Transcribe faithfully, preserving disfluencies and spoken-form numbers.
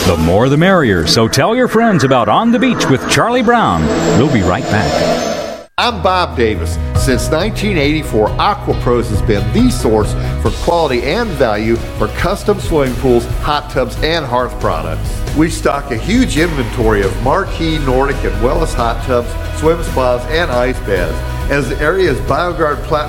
The more the merrier, so tell your friends about On the Beach with Charlie Brown. We'll be right back. I'm Bob Davis. Since nineteen eighty-four, AquaPros has been the source for quality and value for custom swimming pools, hot tubs, and hearth products. We stock a huge inventory of marquee Nordic and Wellness hot tubs, swim spas, and ice baths. As the area's BioGuard platform